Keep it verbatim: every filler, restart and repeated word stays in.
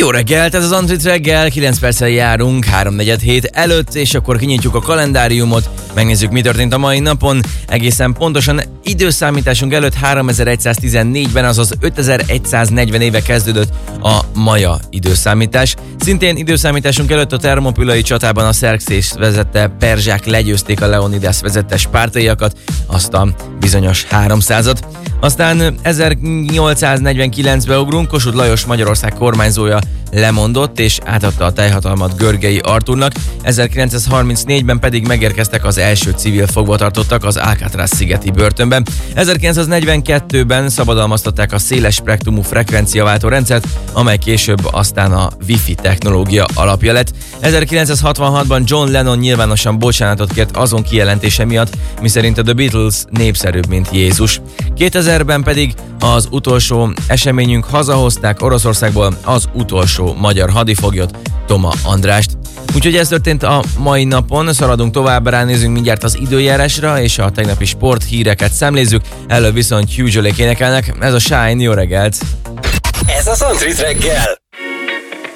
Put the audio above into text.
Jó reggelt, ez az Antrit reggel, kilenc perccel járunk, háromnegyed hét előtt, és akkor kinyitjuk a kalendáriumot, megnézzük, mi történt a mai napon. Egészen pontosan időszámításunk előtt háromezer-egyszáztizennégyben, azaz ötezer-egyszáznegyven éve kezdődött a maja időszámítás. Szintén időszámításunk előtt a Termopülai csatában a Xerxés vezette perzsák legyőzték a Leonidas vezette spártaiakat, azt a bizonyos háromszázat. Aztán ezernyolcszáznegyvenkilencbe ugrunk, Kossuth Lajos Magyarország kormányzója lemondott és átadta a teljhatalmat Görgei Artúrnak, ezerkilencszázharmincnégyben pedig megérkeztek az első civil fogvatartottak az Alcatraz szigeti börtönben. ezerkilencszáznegyvenkettőben szabadalmaztatták a széles spektrumú frekvenciaváltó rendszert, amely később aztán a Wi-Fi technológia alapja lett. ezerkilencszázhatvanhatban John Lennon nyilvánosan bocsánatot kért azon kijelentése miatt, miszerint a The Beatles népszerűbb, mint Jézus. kétezerben pedig az utolsó eseményünk, hazahozták Oroszországból az utolsó magyar hadifoglyot, Toma Andrást. Úgyhogy ez történt a mai napon, szaladunk tovább, ránézünk mindjárt az időjárásra, és a tegnapi sporthíreket szemlézzük, előbb viszont Hugh Jolék énekelnek, ez a Shine, jó reggelt! Ez az Antrit reggel!